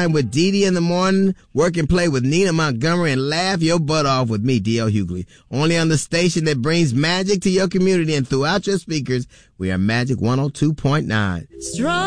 time with Dee Dee in the morning, work and play with Nina Montgomery, and laugh your butt off with me, D.L. Hughley. Only on the station that brings magic to your community and throughout your speakers. We are Magic 102.9. Strong.